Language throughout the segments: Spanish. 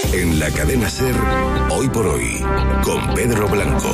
En la cadena SER, Hoy por Hoy, con Pedro Blanco.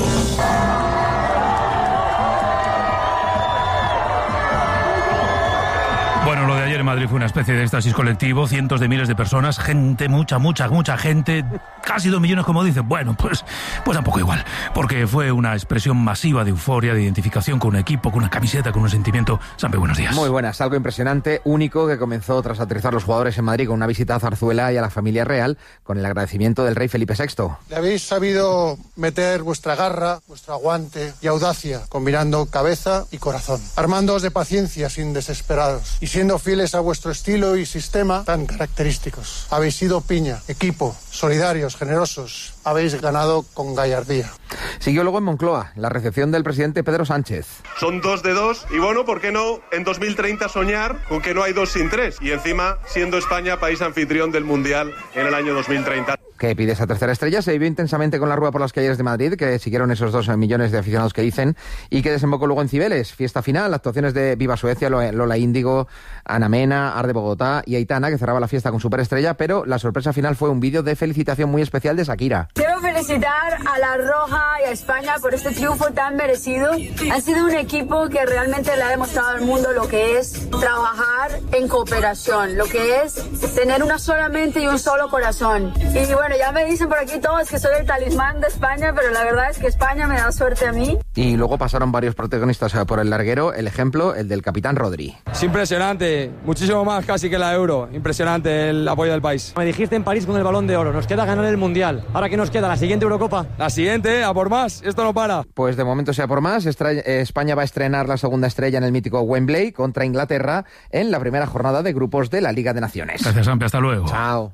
Bueno, lo de ayer en Madrid fue una especie de éxtasis colectivo, cientos de miles de personas, gente, mucha gente, casi 2 millones como dicen. Bueno, pues tampoco igual, porque fue una expresión masiva de euforia, de identificación con un equipo, con una camiseta, con un sentimiento. Sampe, buenos días. Muy buenas, algo impresionante, único, que comenzó tras aterrizar los jugadores en Madrid con una visita a Zarzuela y a la familia real, con el agradecimiento del rey Felipe VI. Le habéis sabido meter vuestra garra, vuestro aguante y audacia, combinando cabeza y corazón, armándoos de paciencia sin desesperaros y siendo fieles a vuestro estilo y sistema tan característicos. Habéis sido piña, equipo, solidarios, generosos. Habéis ganado con gallardía. Siguió luego en Moncloa la recepción del presidente Pedro Sánchez. Son 2 de 2 y bueno, ¿por qué no en 2030 soñar con que no hay 2 sin 3? Y encima siendo España país anfitrión del Mundial en el año 2030. Que pide esa tercera estrella, se vivió intensamente con la Rúa por las calles de Madrid, que siguieron esos 2 millones de aficionados que dicen, y que desembocó luego en Cibeles. Fiesta final, actuaciones de Viva Suecia, Lola Índigo, Ana Mena, Arde Bogotá y Aitana, que cerraba la fiesta con Superestrella, pero la sorpresa final fue un vídeo de felicitación muy especial de Shakira. Quiero felicitar a La Roja y a España por este triunfo tan merecido. Ha sido un equipo que realmente le ha demostrado al mundo lo que es trabajar en cooperación, lo que es tener una sola mente y un solo corazón. Y bueno, ya me dicen por aquí todos que soy el talismán de España, pero la verdad es que España me da suerte a mí. Y luego pasaron varios protagonistas por el larguero, el ejemplo, el del capitán Rodri. Es impresionante, muchísimo más casi que la Euro, impresionante el apoyo del país. Me dijiste en París con el Balón de Oro, nos queda ganar el Mundial. ¿Ahora qué nos queda? ¿La siguiente Eurocopa? La siguiente, a por más, esto no para. Pues de momento sea por más, España va a estrenar la segunda estrella en el mítico Wembley contra Inglaterra en la primera jornada de grupos de la Liga de Naciones. Gracias, Sampe, hasta luego. Chao.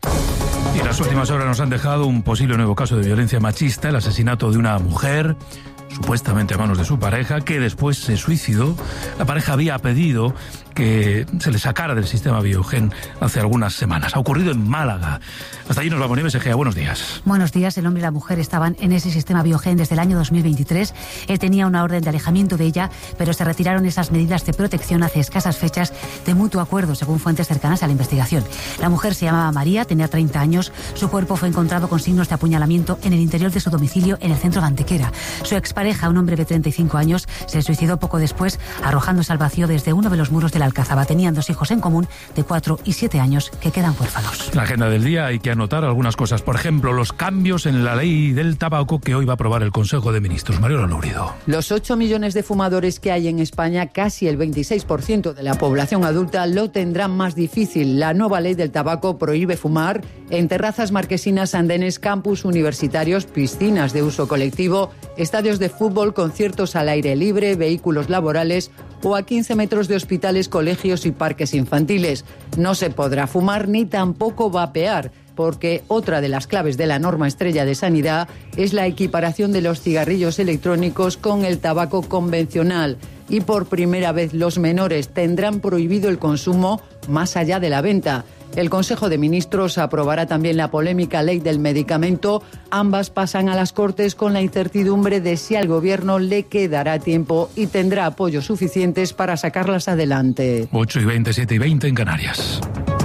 Y las últimas horas nos han dejado un posible nuevo caso de violencia machista, el asesinato de una mujer, supuestamente a manos de su pareja, que después se suicidó. La pareja había pedido que se le sacara del sistema Biogen hace algunas semanas. Ha ocurrido en Málaga. Hasta allí nos vamos, Nieves Egea. Buenos días. Buenos días. El hombre y la mujer estaban en ese sistema Biogen desde el año 2023. Él tenía una orden de alejamiento de ella, pero se retiraron esas medidas de protección hace escasas fechas de mutuo acuerdo, según fuentes cercanas a la investigación. La mujer se llamaba María, tenía 30 años. Su cuerpo fue encontrado con signos de apuñalamiento en el interior de su domicilio en el centro de Antequera. Su expareja, un hombre de 35 años, se suicidó poco después, arrojándose al vacío desde uno de los muros de la Alcazaba. Tenían 2 hijos en común de 4 y 7 años que quedan huérfanos. En la agenda del día hay que anotar algunas cosas. Por ejemplo, los cambios en la ley del tabaco que hoy va a aprobar el Consejo de Ministros. Mariola Lourido. Los 8 millones de fumadores que hay en España, casi el 26% de la población adulta, lo tendrán más difícil. La nueva ley del tabaco prohíbe fumar en terrazas marquesinas, andenes, campus universitarios, piscinas de uso colectivo, estadios de fútbol, conciertos al aire libre, vehículos laborales o a 15 metros de hospitales, colegios y parques infantiles. No se podrá fumar ni tampoco vapear, porque otra de las claves de la norma estrella de sanidad es la equiparación de los cigarrillos electrónicos con el tabaco convencional. Y por primera vez los menores tendrán prohibido el consumo más allá de la venta. El Consejo de Ministros aprobará también la polémica ley del medicamento. Ambas pasan a las Cortes con la incertidumbre de si al Gobierno le quedará tiempo y tendrá apoyos suficientes para sacarlas adelante. 8:20, 7:20 en Canarias.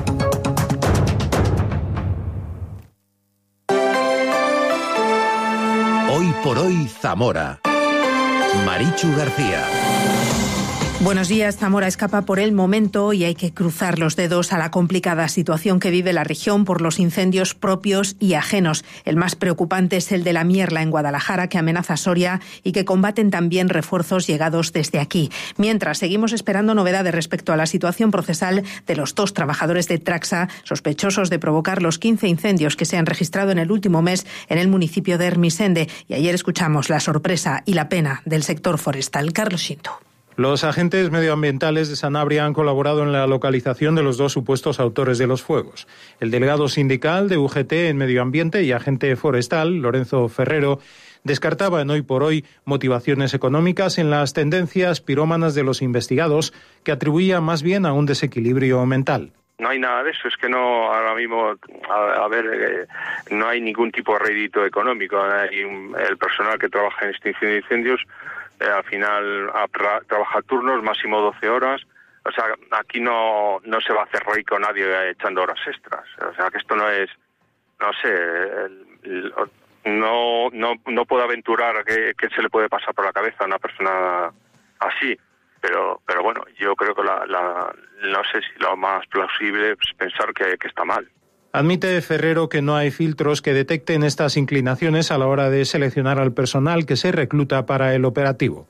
Hoy por hoy, Zamora. Marichu García. Buenos días. Zamora escapa por el momento y hay que cruzar los dedos a la complicada situación que vive la región por los incendios propios y ajenos. El más preocupante es el de la Mierla en Guadalajara, que amenaza Soria y que combaten también refuerzos llegados desde aquí. Mientras, seguimos esperando novedades respecto a la situación procesal de los 2 trabajadores de Traxa sospechosos de provocar los 15 incendios que se han registrado en el último mes en el municipio de Ermessende. Y ayer escuchamos la sorpresa y la pena del sector forestal. Carlos Shinto. Los agentes medioambientales de Sanabria han colaborado en la localización de los 2 supuestos autores de los fuegos. El delegado sindical de UGT en Medio Ambiente y agente forestal, Lorenzo Ferrero, descartaba en Hoy por Hoy motivaciones económicas en las tendencias pirómanas de los investigados, que atribuía más bien a un desequilibrio mental. No hay nada de eso, es que no, ahora mismo, no hay ningún tipo de rédito económico. El personal que trabaja en extinción de incendios al final trabaja turnos, máximo 12 horas. O sea, aquí no se va a hacer rico nadie echando horas extras. O sea, que esto no es no sé, no puedo aventurar qué se le puede pasar por la cabeza a una persona así, pero bueno, yo creo que no sé si lo más plausible es pensar que está mal. Admite Ferrero que no hay filtros que detecten estas inclinaciones a la hora de seleccionar al personal que se recluta para el operativo.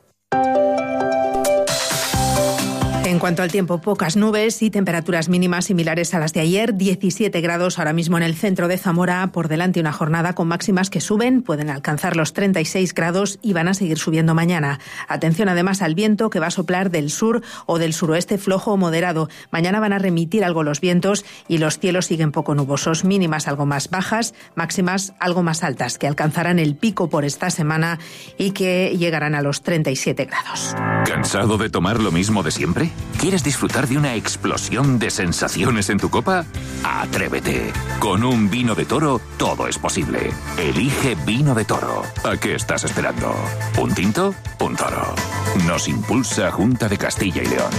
En cuanto al tiempo, pocas nubes y temperaturas mínimas similares a las de ayer, 17 grados ahora mismo en el centro de Zamora, por delante una jornada con máximas que suben, pueden alcanzar los 36 grados y van a seguir subiendo mañana. Atención además al viento que va a soplar del sur o del suroeste flojo o moderado. Mañana van a remitir algo los vientos y los cielos siguen poco nubosos, mínimas algo más bajas, máximas algo más altas, que alcanzarán el pico por esta semana y que llegarán a los 37 grados. ¿Cansado de tomar lo mismo de siempre? ¿Quieres disfrutar de una explosión de sensaciones en tu copa? ¡Atrévete! Con un vino de Toro todo es posible. Elige Vino de Toro. ¿A qué estás esperando? ¿Un tinto? Un Toro. Nos impulsa Junta de Castilla y León.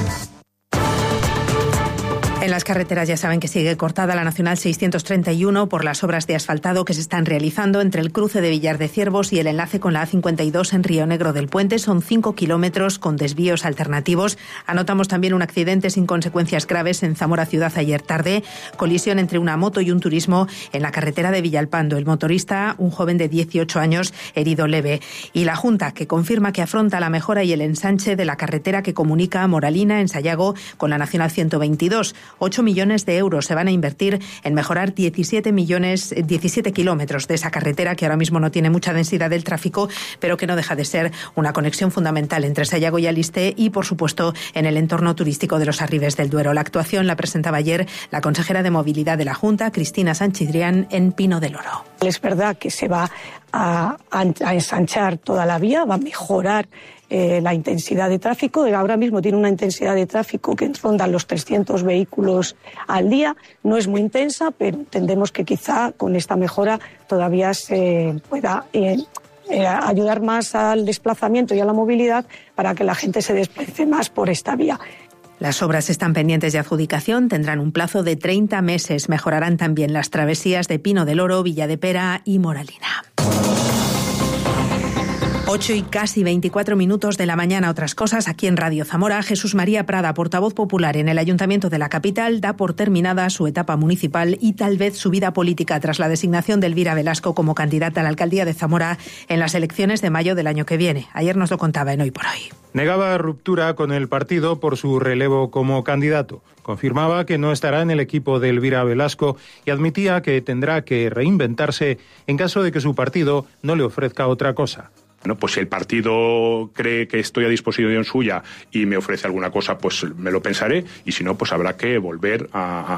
En las carreteras ya saben que sigue cortada la Nacional 631 por las obras de asfaltado que se están realizando entre el cruce de Villar de Ciervos y el enlace con la A52 en Río Negro del Puente. Son 5 kilómetros con desvíos alternativos. Anotamos también un accidente sin consecuencias graves en Zamora Ciudad ayer tarde. Colisión entre una moto y un turismo en la carretera de Villalpando. El motorista, un joven de 18 años, herido leve. Y la Junta, que confirma que afronta la mejora y el ensanche de la carretera que comunica a Moralina, en Sayago, con la Nacional 122. 8 millones de euros se van a invertir en mejorar 17 kilómetros de esa carretera que ahora mismo no tiene mucha densidad del tráfico, pero que no deja de ser una conexión fundamental entre Sayago y Aliste y, por supuesto, en el entorno turístico de los Arribes del Duero. La actuación la presentaba ayer la consejera de Movilidad de la Junta, Cristina Sanchidrián, en Pino del Oro. Es verdad que se va a ensanchar toda la vía, va a mejorar la intensidad de tráfico. Ahora mismo tiene una intensidad de tráfico que ronda los 300 vehículos al día. No es muy intensa, pero entendemos que quizá con esta mejora todavía se pueda ayudar más al desplazamiento y a la movilidad para que la gente se desplace más por esta vía. Las obras están pendientes de adjudicación, tendrán un plazo de 30 meses. Mejorarán también las travesías de Pino del Oro, Villa de Pera y Moralina. 8 y casi 24 minutos de la mañana. Otras cosas aquí en Radio Zamora. Jesús María Prada, portavoz popular en el Ayuntamiento de la capital, da por terminada su etapa municipal y tal vez su vida política tras la designación de Elvira Velasco como candidata a la alcaldía de Zamora en las elecciones de mayo del año que viene. Ayer nos lo contaba en Hoy por Hoy. Negaba ruptura con el partido por su relevo como candidato. Confirmaba que no estará en el equipo de Elvira Velasco y admitía que tendrá que reinventarse en caso de que su partido no le ofrezca otra cosa. Bueno, pues si el partido cree que estoy a disposición suya y me ofrece alguna cosa, pues me lo pensaré, y si no, pues habrá que volver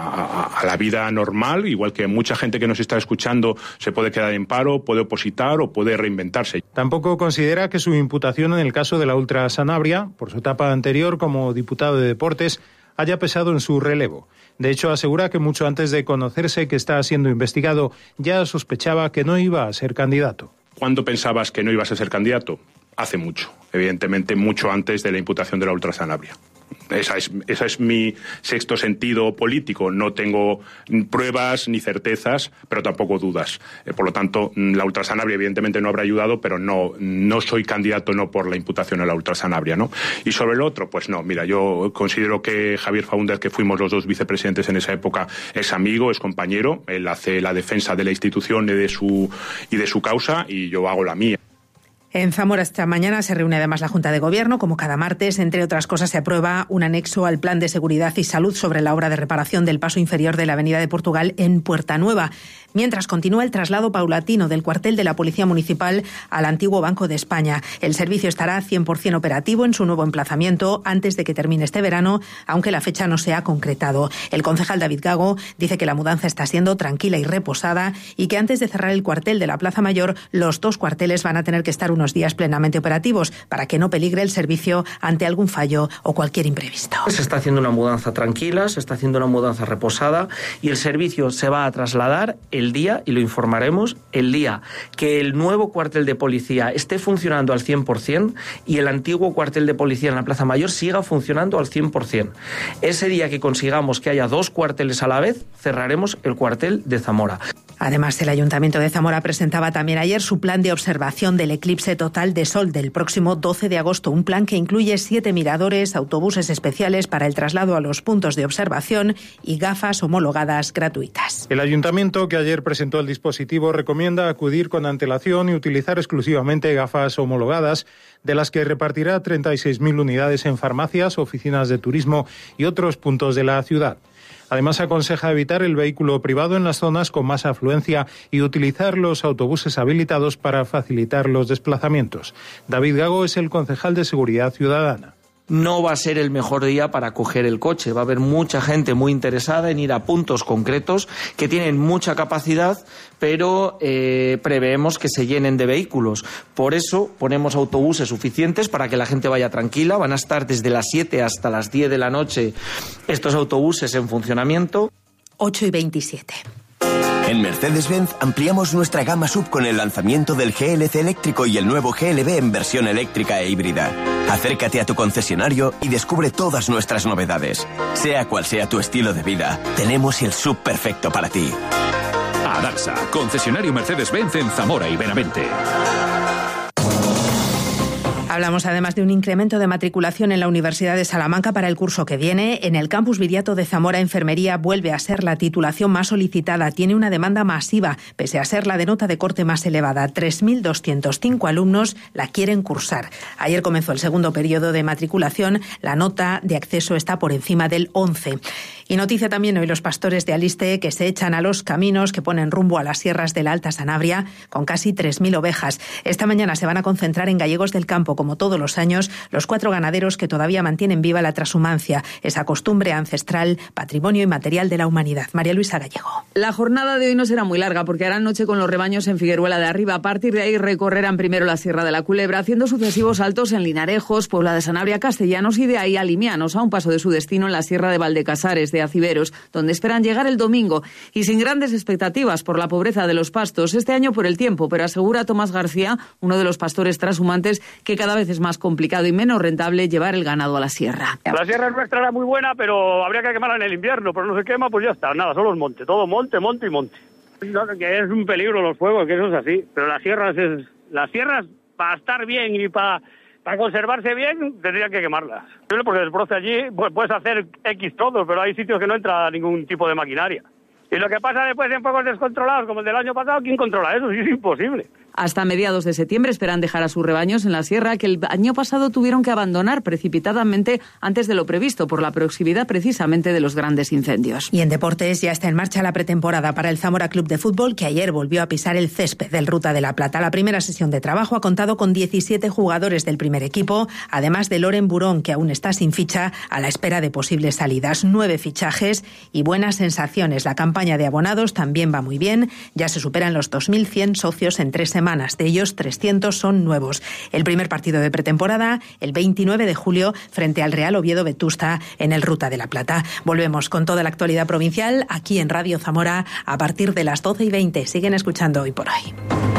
a la vida normal, igual que mucha gente que nos está escuchando se puede quedar en paro, puede opositar o puede reinventarse. Tampoco considera que su imputación en el caso de la Ultra Sanabria, por su etapa anterior como diputado de Deportes, haya pesado en su relevo. De hecho, asegura que mucho antes de conocerse que está siendo investigado, ya sospechaba que no iba a ser candidato. ¿Cuándo pensabas que no ibas a ser candidato? Hace mucho, evidentemente mucho antes de la imputación de la Ultra Sanabria. Esa es mi sexto sentido político. No tengo pruebas ni certezas, pero tampoco dudas. Por lo tanto, la Ultra Sanabria evidentemente no habrá ayudado, pero no soy candidato no por la imputación a la Ultra Sanabria, ¿no? Y sobre el otro, pues no. Mira, yo considero que Javier Faúndez, que fuimos los dos vicepresidentes en esa época, es amigo, es compañero. Él hace la defensa de la institución y de su causa, y yo hago la mía. En Zamora esta mañana se reúne además la Junta de Gobierno. Como cada martes, entre otras cosas, se aprueba un anexo al Plan de Seguridad y Salud sobre la obra de reparación del paso inferior de la Avenida de Portugal en Puerta Nueva. Mientras continúa el traslado paulatino del cuartel de la Policía Municipal al antiguo Banco de España. El servicio estará 100% operativo en su nuevo emplazamiento antes de que termine este verano, aunque la fecha no se ha concretado. El concejal David Gago dice que la mudanza está siendo tranquila y reposada y que antes de cerrar el cuartel de la Plaza Mayor, los dos cuarteles van a tener que estar unos días plenamente operativos para que no peligre el servicio ante algún fallo o cualquier imprevisto. Se está haciendo una mudanza tranquila, se está haciendo una mudanza reposada y el servicio se va a trasladar el día, y lo informaremos, el día que el nuevo cuartel de policía esté funcionando al 100% y el antiguo cuartel de policía en la Plaza Mayor siga funcionando al 100%. Ese día que consigamos que haya dos cuarteles a la vez, cerraremos el cuartel de Zamora. Además, el Ayuntamiento de Zamora presentaba también ayer su plan de observación del eclipse total de sol del próximo 12 de agosto. Un plan que incluye 7 miradores, autobuses especiales para el traslado a los puntos de observación y gafas homologadas gratuitas. El Ayuntamiento, que ayer presentó el dispositivo, recomienda acudir con antelación y utilizar exclusivamente gafas homologadas, de las que repartirá 36.000 unidades en farmacias, oficinas de turismo y otros puntos de la ciudad. Además, aconseja evitar el vehículo privado en las zonas con más afluencia y utilizar los autobuses habilitados para facilitar los desplazamientos. David Gago es el concejal de Seguridad Ciudadana. No va a ser el mejor día para coger el coche. Va a haber mucha gente muy interesada en ir a puntos concretos que tienen mucha capacidad, pero preveemos que se llenen de vehículos. Por eso ponemos autobuses suficientes para que la gente vaya tranquila. Van a estar desde las 7 hasta las 10 de la noche estos autobuses en funcionamiento. 8:27. En Mercedes-Benz ampliamos nuestra gama SUV con el lanzamiento del GLC eléctrico y el nuevo GLB en versión eléctrica e híbrida. Acércate a tu concesionario y descubre todas nuestras novedades. Sea cual sea tu estilo de vida, tenemos el SUV perfecto para ti. Adaxa, concesionario Mercedes-Benz en Zamora y Benavente. Hablamos además de un incremento de matriculación en la Universidad de Salamanca para el curso que viene. En el campus Viriato de Zamora, enfermería vuelve a ser la titulación más solicitada. Tiene una demanda masiva, pese a ser la de nota de corte más elevada. 3.205 alumnos la quieren cursar. Ayer comenzó el segundo periodo de matriculación. La nota de acceso está por encima del 11. Y noticia también hoy los pastores de Aliste, que se echan a los caminos que ponen rumbo a las sierras de la Alta Sanabria con casi 3.000 ovejas. Esta mañana se van a concentrar en Gallegos del Campo, como todos los años, los 4 ganaderos que todavía mantienen viva la trashumancia, esa costumbre ancestral, patrimonio inmaterial de la humanidad. María Luisa Gallego. La jornada de hoy no será muy larga porque harán noche con los rebaños en Figueruela de Arriba. A partir de ahí recorrerán primero la Sierra de la Culebra, haciendo sucesivos saltos en Linarejos, Puebla de Sanabria, Castellanos y de ahí a Limianos, a un paso de su destino en la Sierra de Valdecasares de Aciveros, donde esperan llegar el domingo. Y sin grandes expectativas por la pobreza de los pastos, este año por el tiempo, pero asegura Tomás García, uno de los pastores trashumantes, que cada vez es más complicado y menos rentable llevar el ganado a la sierra. La sierra nuestra era muy buena, pero habría que quemarla en el invierno, pero no se quema, pues ya está, nada, solo es monte, todo monte, monte y monte. No, que es un peligro los fuegos, que eso es así, pero las sierras para estar bien y para conservarse bien, tendrían que quemarlas. Porque desbroce allí, pues puedes hacer X todos, pero hay sitios que no entra ningún tipo de maquinaria. Y lo que pasa después en fuegos descontrolados, como el del año pasado, ¿quién controla eso? Sí, es imposible. Hasta mediados de septiembre esperan dejar a sus rebaños en la sierra, que el año pasado tuvieron que abandonar precipitadamente antes de lo previsto, por la proximidad precisamente de los grandes incendios. Y en deportes ya está en marcha la pretemporada para el Zamora Club de Fútbol, que ayer volvió a pisar el césped del Ruta de la Plata. La primera sesión de trabajo ha contado con 17 jugadores del primer equipo, además de Loren Burón, que aún está sin ficha, a la espera de posibles salidas. 9 fichajes y buenas sensaciones. La campaña de abonados también va muy bien. Ya se superan los 2.100 socios en 3 semanas. De ellos, 300 son nuevos. El primer partido de pretemporada, el 29 de julio, frente al Real Oviedo Vetusta, en el Ruta de la Plata. Volvemos con toda la actualidad provincial aquí en Radio Zamora a partir de las 12:20. Siguen escuchando Hoy por Hoy.